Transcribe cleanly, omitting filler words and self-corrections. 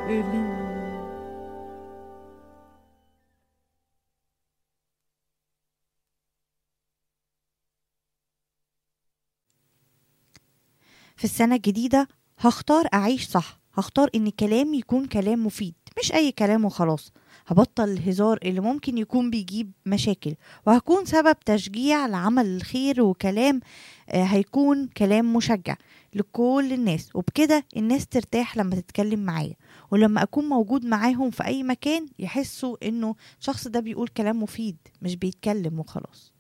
إلي. في السنة الجديدة هختار أعيش صح، هختار إن كلامي يكون كلام مفيد مش أي كلام وخلاص. هبطل الهزار اللي ممكن يكون بيجيب مشاكل، وهكون سبب تشجيع لعمل الخير وكلام هيكون كلام مشجع لكل الناس، وبكده الناس ترتاح لما تتكلم معايا، ولما أكون موجود معاهم في أي مكان يحسوا إنه الشخص ده بيقول كلام مفيد مش بيتكلم وخلاص.